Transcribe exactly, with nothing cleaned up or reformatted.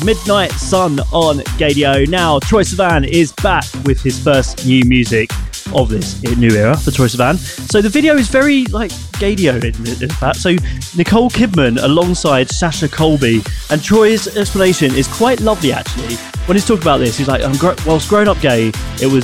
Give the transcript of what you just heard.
Midnight Sun on Gadio. Now, Troye Sivan is back with his first new music of this new era for Troye Sivan. So the video is very like Gadio in, in fact. So Nicole Kidman alongside Sasha Colby, and Troy's explanation is quite lovely actually. When he's talking about this, he's like, I'm gr- whilst growing up gay, it was